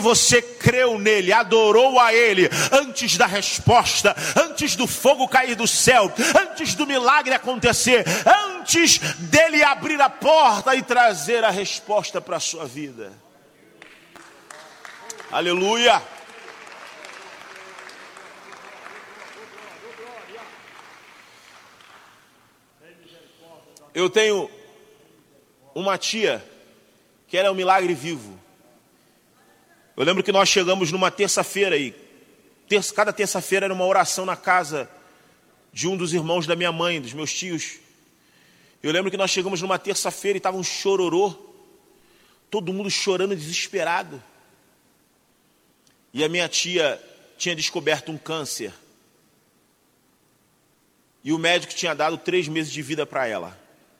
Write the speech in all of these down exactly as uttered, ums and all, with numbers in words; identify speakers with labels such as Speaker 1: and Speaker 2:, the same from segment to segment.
Speaker 1: você creu nele, adorou a ele, antes da resposta, antes do fogo cair do céu, antes do milagre acontecer, antes dele abrir a porta e trazer a resposta para a sua vida. Aleluia! Eu tenho uma tia que era um milagre vivo. Eu lembro que nós chegamos numa terça-feira e terça, cada terça-feira era uma oração na casa de um dos irmãos da minha mãe, dos meus tios. Eu lembro que nós chegamos numa terça-feira e estava um chororô, todo mundo chorando desesperado. E a minha tia tinha descoberto um câncer. E o médico tinha dado três meses de vida para ela.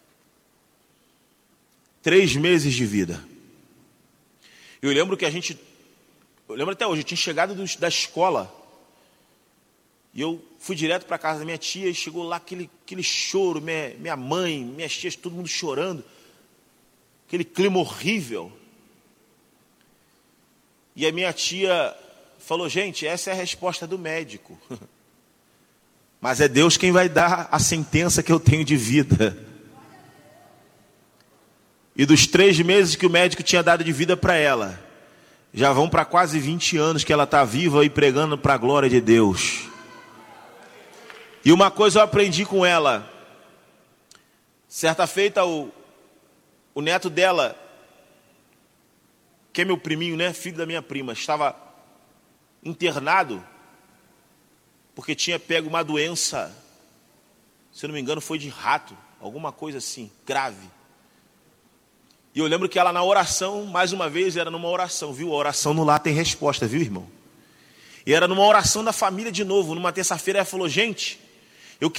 Speaker 1: Três meses de vida. Eu lembro que a gente... Eu lembro até hoje, eu tinha chegado do, da escola. E eu fui direto para a casa da minha tia e chegou lá aquele, aquele choro, minha, minha mãe, minhas tias, todo mundo chorando. Aquele clima horrível. E a minha tia falou, gente, essa é a resposta do médico. Mas é Deus quem vai dar a sentença que eu tenho de vida. E dos três meses que o médico tinha dado de vida para ela, já vão para quase vinte anos que ela está viva e pregando para a glória de Deus. E uma coisa eu aprendi com ela. Certa feita, o, o neto dela, que é meu priminho, né, filho da minha prima, estava internado porque tinha pego uma doença, se eu não me engano foi de rato, alguma coisa assim, grave. E eu lembro que ela na oração, mais uma vez, era numa oração, viu? A oração no lar tem resposta, viu, irmão? E era numa oração da família de novo, numa terça-feira, ela falou, gente,